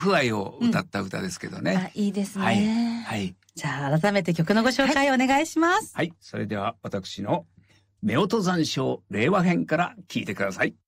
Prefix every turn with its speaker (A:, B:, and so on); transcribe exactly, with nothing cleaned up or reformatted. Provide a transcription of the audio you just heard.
A: 不愛を歌った歌ですけどね。
B: うん、あ、いいですね。
A: はい。はい。
B: じゃあ改めて曲のご紹介お願いします。
A: はい。はい、それでは私の夫婦山椒令和編から聞いてください。